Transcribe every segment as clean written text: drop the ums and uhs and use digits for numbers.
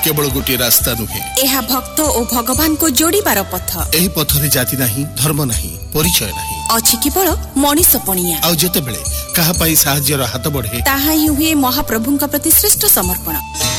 केवल गोटे रास्ता नुहे एहा भक्त और भगवान को जोड़ीबार पथ। एही पथरे जाति नाही, धर्म नाही, परिचय नाही, अछि केवल मनीष पणिया। आ जेतेबेले कहा पई साहाय्यर हाथ बढ़े ताहा ही हुए महाप्रभुंका प्रति श्रेष्ठ समर्पण।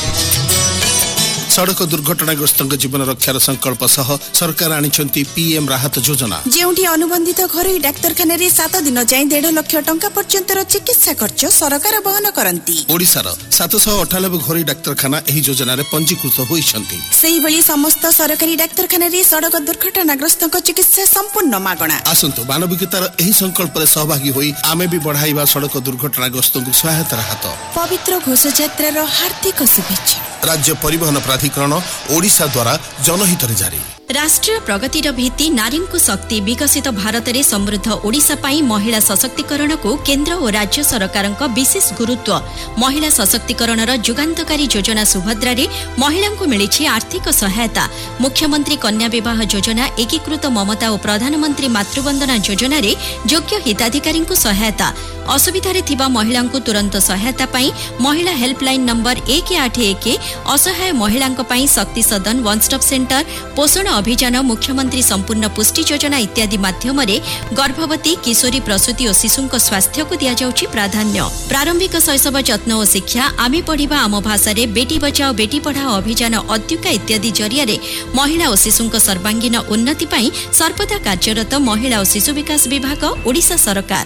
सड़क दुर्घटनाग्रस्त जीवन रक्षार संकल्प सह सरकार आनिछंती पीएम राहत योजना, जेउठी अनुबंधित घरोई डाक्तरखाना रे 7 दिन जाय 1.5 लाख टंका पर्यंत चिकित्सा खर्च सरकार वहन करंती। ओडिसार 798 घरोई डाक्तरखाना एही योजना रे पंजीकृत होइछंती। सेही भली समस्त सरकारी डाक्तरखाना रे सड़क दुर्घटनाग्रस्त चिकित्सा संपूर्ण मागणा। आसंतु मानविकतार एही संकल्प रे सहभागी होई आमे भी बढ़ाइबा सड़क दुर्घटनाग्रस्त को सहायता हाथ। पवित्र घोष यात्रार हार्दिक शुभेच्छा। राज्य परिवहन प्राधिकरण ओडिशा द्वारा जनहित रे जारी। राष्ट्रीय प्रगतिर भित्ति नारी को शक्ति विकसित भारत रे समृद्ध ओडिशा पाई महिला सशक्तिकरण को केंद्र और राज्य सरकार विशेष गुरुत्व। महिला सशक्तिकरण जुगान्तकारी योजना सुभद्रा रे महिला को मिली आर्थिक सहायता। मुख्यमंत्री कन्या विवाह योजना, एकीकृत ममता और प्रधानमंत्री मातृवंदना योजना रे योग्य हिताधिकारी को सहायता। असुविधा थिबा महिला को तुरंत सहायता पाई महिला हेल्पलाइन नंबर 181, असहाय महिला शक्ति सदन, वन स्टॉप सेंटर, पोषण अभियान, मुख्यमंत्री संपूर्ण पुष्टि योजना इत्यादि माध्यम गर्भवती, किशोरी, प्रसूति और शिशु स्वास्थ्य को दिया जाउछि प्राधान्य। प्रारंभिक शैशव जत्न और शिक्षा, आमे पढ़िबा आम भाषा रे, बेटी बचाओ बेटी पढ़ाओ अभियान, अद्युका इत्यादि जरिया रे महिला और शिशु सर्वांगीन उन्नति पाई सर्वदा कार्यरत महिला और शिशु विकास विभाग ओडिशा सरकार।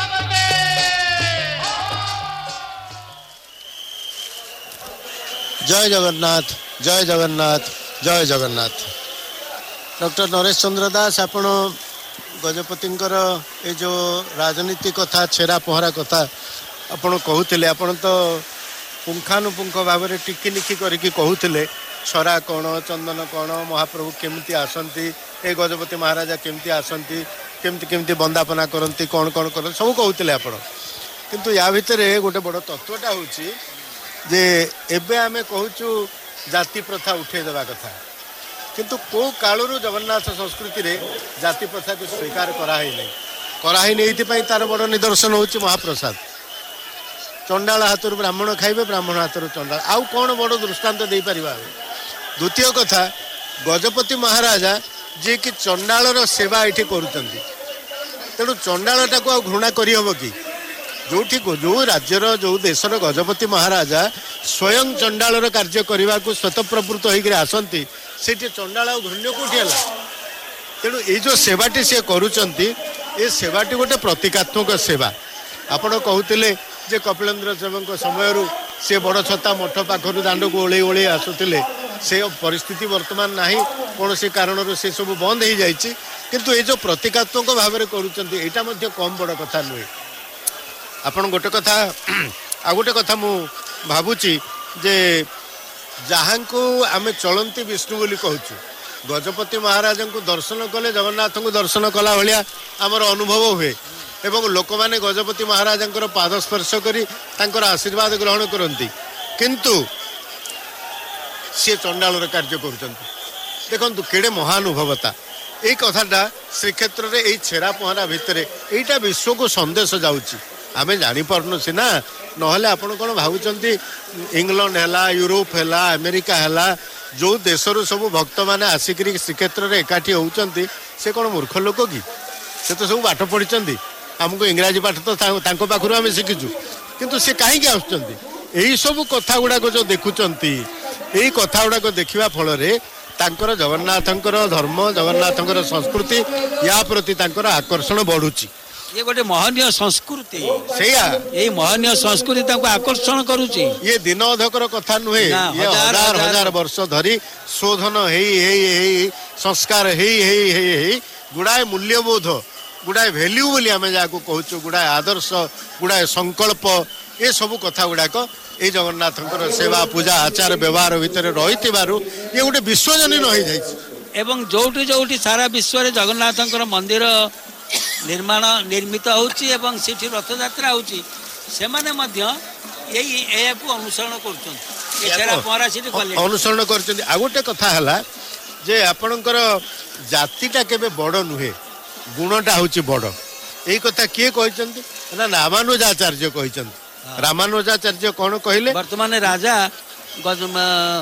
जय जगन्नाथ, जय जगन्नाथ, जय जगन्नाथ। डॉक्टर नरेश चंद्र दास आपण गजपतिंकर ए जो राजनीति कथा, छेरा पहरा कथा आपण कहूतिले, आपण तो पुंखानुपुंख भाव में टिकिनिखि करके कहूतिले। छरा कौन, चंदन कौन, महाप्रभु केमती आसंती, ए गजपति महाराजा केमती आसंती, केमती केमती बंदापना करती, कौन कौन कर सब कहूतिले आपण। किंतु या भितर गोटे बड़ तत्वटा होची जे एबे आमे कहूचु जाति प्रथा उठे देवा कथा, किंतु को कालरू जगन्नाथ संस्कृति रे जाति प्रथा को स्वीकार कराही नहीं तार बड़ निदर्शन होची महाप्रसाद। चंडाल हाथर ब्राह्मण खाइबे, ब्राह्मण हाथर चंडाल, आउ कौन बड़ दृष्टांत दे परिबा। द्वितीय कथा, गजपति महाराजा जे कि चंडालर सेवा एठी करूचंती, तेणु चंडालटा को घृणा करी हबो कि? जो राज्यर जो देशर गजपति महाराजा स्वयं चंडालर कार्य करने को स्वतःप्रवृत्त होकर आसती, से चंडाल घृण्य कौटी है। तेणु ये जो सेवाटी सी करुँच, ये सेवाटी गोटे प्रतीकात्मक सेवा। आपण कहते जे कपिलेन्द्र देव समय सी बड़ छता मठ पाखर दांड को ओले ओले आसुले, से परिस्थिति वर्तमान नहीं, कौन से कारण से सब बंद हो जाए। किंतु ये जो प्रतीकात्मक भाव में करुँच, कम बड़ कथा नुहे। आपण गोटे कथा आ गोटे कथा मु भावुची जे जहाँ को आमे चलंती विष्णु बोली कहूँ, गजपति महाराज को दर्शन कले जगन्नाथ को दर्शन कला भाया आमर अनुभव हुए, एवं लोक माने गजपति महाराज पाद स्पर्श करी तांकर आशीर्वाद ग्रहण करती, किंतु सी चंडालर कार्य करुचंती। देखंतु केड़े महानुभवता यही कथाटा श्रीक्षेत्र रे एई छेरा पहरा भितर एटा विश्व को संदेश जाउची। आमे जानी पारनु सिना, नहले आपण कोन भावुचंती इंग्लैंड हैला, यूरोप हैला, अमेरिका हैला, जो देशरु सब भक्त माने आसिकरी श्रीक्षेत्र रे एकाठी होउचंती, से कोन मूर्ख लोक की? से तो सब बाट पढ़िचंती। हमको इंग्राजी पाठ तो तांको पाखरु आमे शिखिचु, किंतु से काहे के आउचंती? एही सब कथा गुडा को जो देखुचंती, एही कथा गुडा को देखिबा फल रे तांकर जगन्नाथंकर धर्म, जगन्नाथंकर संस्कृति या प्रति तांकर आकर्षण बढ़ुची। ये गोटे महनीय संस्कृति, ये महनीय संस्कृति आकर्षण करुची। ये दिन अधकर कथा नुहे, ये हजार हजार वर्ष धरी शोधन हेई संस्कार हेई गुड़ाए मूल्यबोध, गुड़ाए भैल्यू बोली आमे जाको कहूचु, गुड़ाए आदर्श, गुड़ाए संकल्प, ये सब कथा गुड़ाक ये जगन्नाथंकर सेवा पूजा आचार व्यवहार भितर रही ये गोटे विश्वजनीन हो जाए। एवं जोटी जोटी सारा विश्व रे जगन्नाथंकर मंदिर निर्मित होची एवं सेठी रथ यात्रा होची, से माने मध्य यही अनुसरण कर अनुसरण कर। आ गोटे कथा है जे आपणकर जातिटा केबे बड़ नुहे, गुणटा होची बड़। यही कथा किए कहते ना रामानुजाचार्य कहते। रामानुजाचार्य कौन कहले? वर्तमान राजा